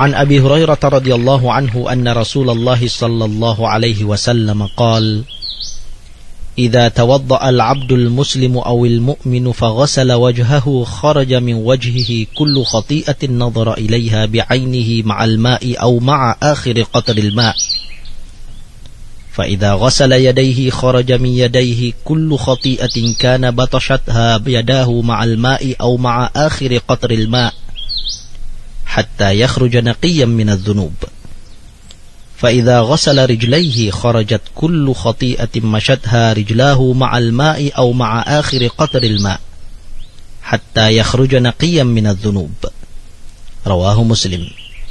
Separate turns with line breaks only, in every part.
عن أبي هريرة رضي الله عنه أن رسول الله صلى الله عليه وسلم قال إذا توضأ العبد المسلم أو المؤمن فغسل وجهه خرج من وجهه كل خطيئة نظر إليها بعينه مع الماء أو مع آخر قطر الماء فإذا غسل يديه خرج من يديه كل خطيئة كان بطشتها بيداه مع الماء أو مع آخر قطر الماء حتى يخرج نقيا من الذنوب فإذا غسل رجليه خرجت كل خطيئة مشتها رجلاه مع الماء أو مع آخر قطر الماء حتى يخرج نقيا من الذنوب رواه مسلم.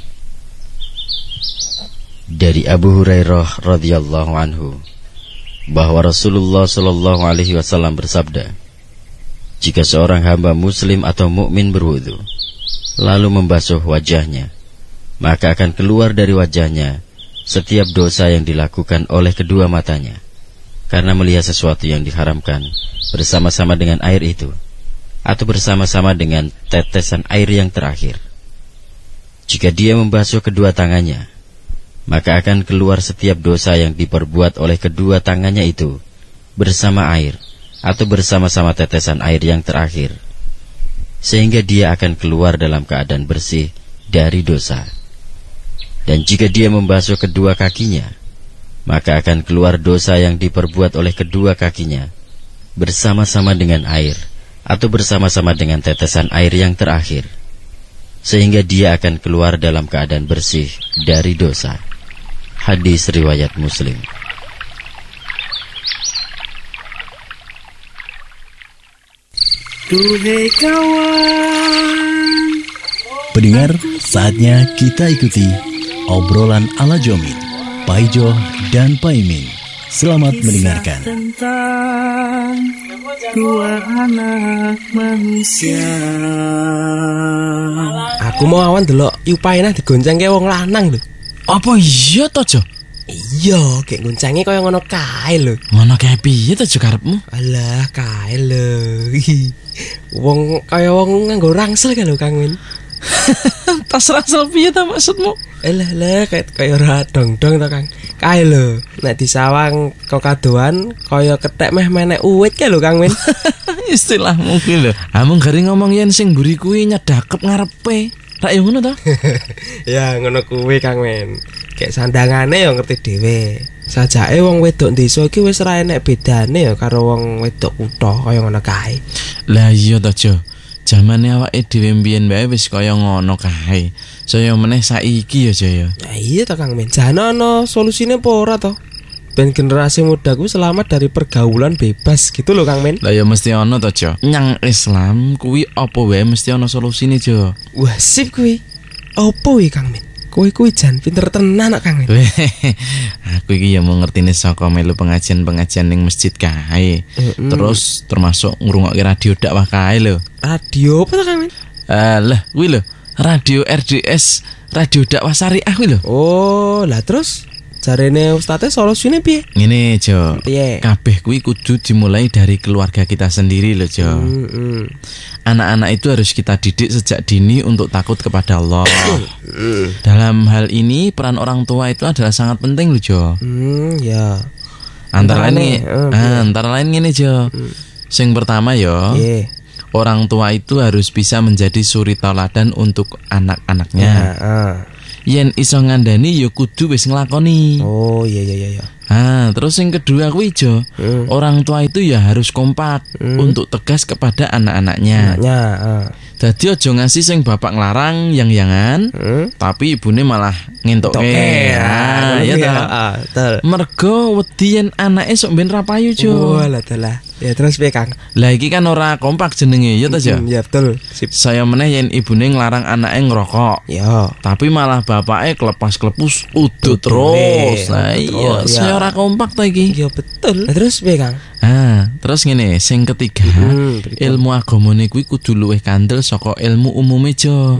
Dari Abu Hurairah radhiyallahu anhu bahwa Rasulullah Shallallahu alaihi wasallam bersabda, jika seorang hamba muslim atau mukmin berwudu lalu membasuh wajahnya, maka akan keluar dari wajahnya setiap dosa yang dilakukan oleh kedua matanya karena melihat sesuatu yang diharamkan bersama-sama dengan air itu atau bersama-sama dengan tetesan air yang terakhir. Jika dia membasuh kedua tangannya, maka akan keluar setiap dosa yang diperbuat oleh kedua tangannya itu bersama air atau bersama-sama tetesan air yang terakhir, sehingga dia akan keluar dalam keadaan bersih dari dosa. Dan jika dia membasuh kedua kakinya, maka akan keluar dosa yang diperbuat oleh kedua kakinya bersama-sama dengan air atau bersama-sama dengan tetesan air yang terakhir, sehingga dia akan keluar dalam keadaan bersih dari dosa. Hadis riwayat Muslim.
Duhai kawan,
pendengar, saatnya kita ikuti obrolan ala Jomin, Paijo dan Paimin. Selamat mendengarkan.
Tentang dua anak manusia.
Aku mau awan delok Yupaina digoncengke wong lanang lho.
Apa iya to, Jo?
Iya, kayak goncenge kaya ngono kae lho.
Ngono kae piye to, Jo, karepmu?
Alah, kae lho. Wong kaya wong nganggo rangsel kae lho, Kang Min.
Tas rangsel piye to maksudmu?
Alah, kaya ora dong-dong to, Kang. Kae lho, nek disawang kekadoan kaya ketek meh menek uwit kae lho, Kang Min.
Istilahmu kuwi lho. Amung gari ngomong yen sing mburi kuwi nyedakep ngarepe. Rak yo ngono to?
Ya ngono kuwi, Kang Men. Kayak sandangane yo ngerti dhewe. Sajake wong wedok desa iki wis ora enek bedane ya karo wong wedok kutha kaya ngono kae.
Lah iya to, Jo. Jamane awake dhewe mbiyen wae wis kaya ngono kae. Saya meneh saiki ya, Jo ya.
Nah, iya to, Kang Men. Jane ana solusine apa ora to? Ben generasi muda ku selamat dari pergaulan bebas gitu loh, Kang Men.
Lah ya mesti ana to, Jo. Nyang Islam kuwi apa wae mesti ana solusine, Jo.
Wah, sip kuwi. Apa kuwi, Kang Men? Kowe kuwi jan pinter tenan kok, Kang Men.
Aku iki ya mau ngertine saka melu pengajian-pengajian ning masjid kae. Terus termasuk ngrungokke radio dakwah kae lho.
Radio apa to, Kang Men?
Lah kuwi lho, radio RDS, radio dakwah syariah kuwi lho.
Oh, lah terus jarene ustaze solusine piye?
Ngene, Jo.
Piye?
Kabeh kuwi kudu dimulai dari keluarga kita sendiri lho, Jo. Anak-anak itu harus kita didik sejak dini untuk takut kepada Allah. Dalam hal ini peran orang tua itu adalah sangat penting lho, Jo.
Ya.
Antara lain ngene, Jo. Sing pertama yo, orang tua itu harus bisa menjadi suri tauladan untuk anak-anaknya. Yen iso ngandani ya kudu wis nglakoni.
Oh iya.
Terus yang kedua kuwi, Jo, orang tua itu ya harus kompak untuk tegas kepada anak-anaknya. Dadi aja ngasih sing bapak nglarang yang-yangan, tapi ibune malah ngentokke. Ya ta. Mergo wedi yen anake sok ben ra payu, Jo.
Walah. Ya terus piye, Kang?
Lah iki kan ora kompak jenenge, ya ta, Jo?
Ya betul. Sip.
Saya meneh yen ibune nglarang anake ngerokok.
Ya.
Tapi malah bapake kelepas-kelepus udut terus. Nah iya, saya ora kompak ta iki.
Ya betul. Lah terus piye, Kang?
Terus ngene, sing ketiga, ilmu agamane kuwi kudu luwih kandel saka ilmu umume, Jo.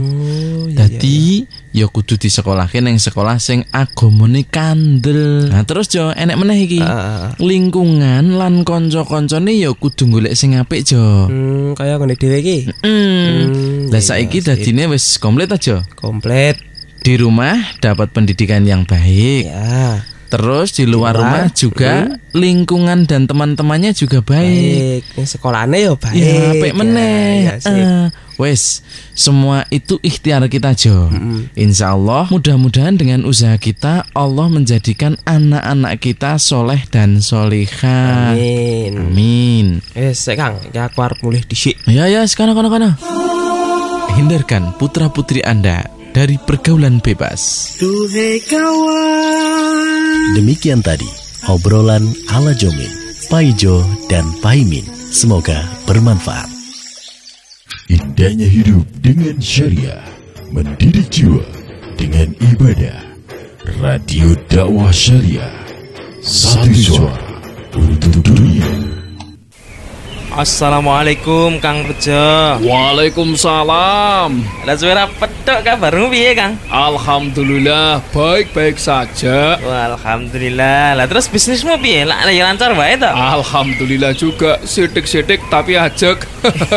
Dadi ya kudu disekolahke ning sekolah sing agamane kandel. Nah terus, Jo, enek meneh iki. Lingkungan lan kanca-kancane ya kudu golek sing apik, Jo.
Kaya ngene dhewe iki.
Lah saiki dadine wis komplit ta, Jo?
Komplit.
Di rumah dapat pendidikan yang baik.
Ya.
Terus di luar rumah juga lingkungan dan teman-temannya juga baik.
Ini sekolahnya ya baik.
Ya, apik meneh. Wes, semua itu ikhtiar kita, Jo. Insya Allah, mudah-mudahan dengan usaha kita Allah menjadikan anak-anak kita soleh dan solihah.
Amin.
Amin.
Kang, ya aku harus mulai disik.
Ya, sekarang. Hindarkan putra-putri Anda dari pergaulan bebas.
Duhai kawan.
Demikian tadi obrolan ala Jomin, Paijo dan Paimin. Semoga bermanfaat.
Indahnya hidup dengan syariah, mendidik jiwa dengan ibadah. Radio dakwah syariah, satu suara untuk dunia.
Assalamualaikum Kang Bejo.
Waalaikumsalam.
Lah suara pedok kabarmu piye Kang?
Alhamdulillah baik-baik saja.
Wah, alhamdulillah. Lah terus bisnismu piye? Lah ya lancar wae to?
Alhamdulillah juga, sidik-sidik tapi ajek.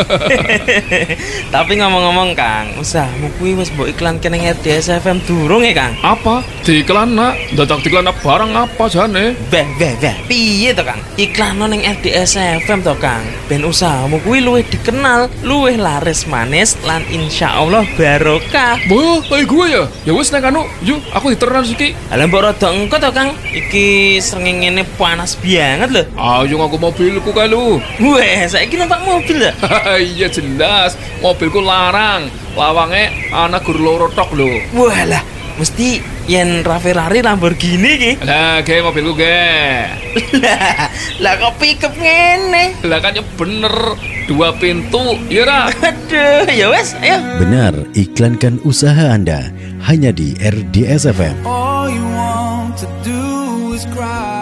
Tapi ngomong-ngomong Kang, usahamu kuwi wis mbok iklan kene RDS FM durung ya Kang?
Apa? Diiklan nak? Dadak diiklan barang apa jane?
Beh. Piye to Kang? Iklan ning RDS FM to Kang. Ben usahamu kuwi luwih dikenal, luwih laris manis lan insyaallah barokah.
Boh, kayak gue ya? Ya wis nek anu, yuk aku diteran iki.
Lah mbok rada engko to Kang. Iki srengenge panas banget lho.
Ayo ngaku mobilku kae lu.
Weh, saiki numpak mobil ya?
Iya jelas, mobilku larang. Lawange ana gur loro tok lho.
Walah, mesti yen Ferrari Lamborghini ki.
Lah, ge mobilku ge.
Lah kok pickup ngene?
Lah kan ya bener, 2 pintu, ya ra?
Aduh, ya wes, ayo.
Benar, iklankan usaha Anda hanya di RDS FM.
All you want to do is cry.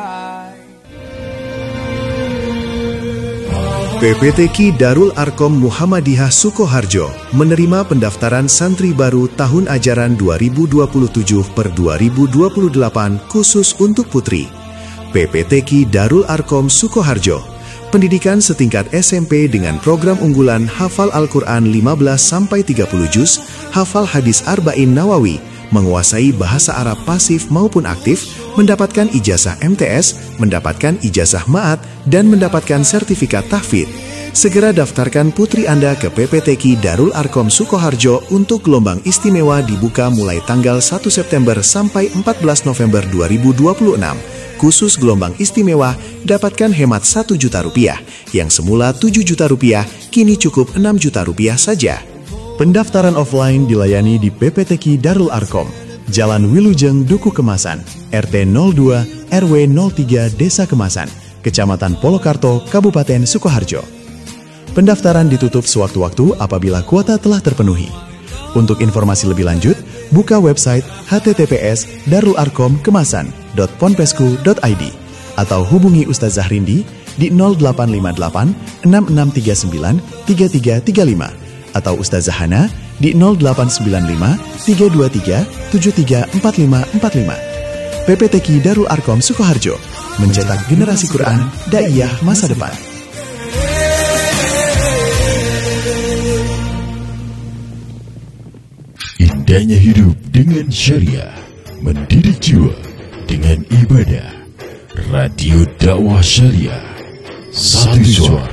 PPTQ Darul Arkom Muhammadiyah Sukoharjo menerima pendaftaran santri baru tahun ajaran 2027/2028 khusus untuk putri. PPTQ Darul Arkom Sukoharjo, pendidikan setingkat SMP dengan program unggulan hafal Al-Quran 15-30 juz, hafal hadis Arba'in Nawawi, menguasai bahasa Arab pasif maupun aktif, mendapatkan ijazah MTS, mendapatkan ijazah Ma'at, dan mendapatkan sertifikat tahfidz. Segera daftarkan putri Anda ke PPTQ Darul Arkom Sukoharjo untuk gelombang istimewa dibuka mulai tanggal 1 September sampai 14 November 2026. Khusus gelombang istimewa, dapatkan hemat Rp1 juta, yang semula Rp7 juta, kini cukup Rp6 juta saja. Pendaftaran offline dilayani di PPTQ Darul Arkom, Jalan Wilujeng, Duku Kemasan, RT 02, RW 03, Desa Kemasan, Kecamatan Polokarto, Kabupaten Sukoharjo. Pendaftaran ditutup sewaktu-waktu apabila kuota telah terpenuhi. Untuk informasi lebih lanjut, buka website https://darularkomkemasan.ponpesku.id atau hubungi Ustazah Rindi di 0858 6639 3335 atau Ustazah Hana di 0895 323 734545. PPTQ Darul Arkom Sukoharjo mencetak generasi Quran daiyah masa depan.
Indahnya hidup dengan syariah, mendidik jiwa dengan ibadah. Radio dakwah syariah, satu suara